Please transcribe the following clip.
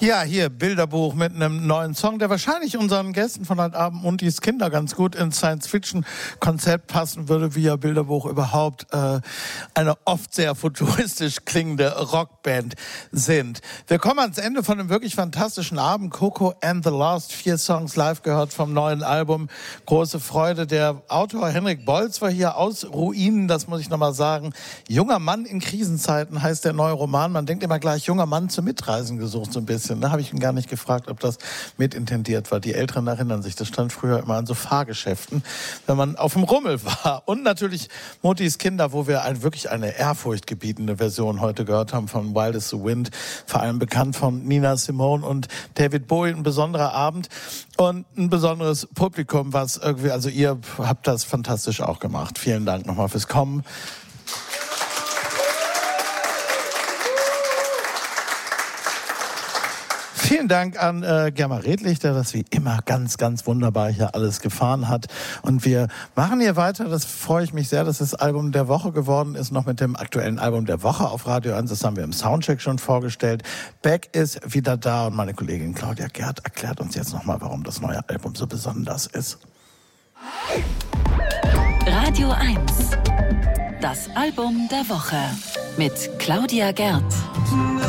Ja, hier Bilderbuch mit einem neuen Song, der wahrscheinlich unseren Gästen von heute Abend und dies Kinder ganz gut ins Science-Fiction-Konzept passen würde, wie ja Bilderbuch überhaupt eine oft sehr futuristisch klingende Rockband sind. Wir kommen ans Ende von einem wirklich fantastischen Abend. Coco and the Lost, 4 Songs live gehört vom neuen Album. Große Freude. Der Autor Henrik Bolz war hier aus Ruinen, das muss ich nochmal sagen. Junger Mann in Krisenzeiten heißt der neue Roman. Man denkt immer gleich, junger Mann zum Mitreisen gesucht so ein bisschen. Da habe ich ihn gar nicht gefragt, ob das mitintendiert war. Die Älteren erinnern sich, das stand früher immer an so Fahrgeschäften, wenn man auf dem Rummel war. Und natürlich Muttis Kinder, wo wir wirklich eine ehrfurchtgebietende Version heute gehört haben von Wild as the Wind, vor allem bekannt von Nina Simone und David Bowie. Ein besonderer Abend und ein besonderes Publikum, was irgendwie, also ihr habt das fantastisch auch gemacht. Vielen Dank nochmal fürs Kommen. Vielen Dank an Germa Redlich, der das wie immer ganz, ganz wunderbar hier alles gefahren hat. Und wir machen hier weiter. Das freue ich mich sehr, dass das Album der Woche geworden ist. Noch mit dem aktuellen Album der Woche auf Radio 1. Das haben wir im Soundcheck schon vorgestellt. Beck ist wieder da und meine Kollegin Claudia Gerd erklärt uns jetzt nochmal, warum das neue Album so besonders ist. Radio 1. Das Album der Woche mit Claudia Gerd.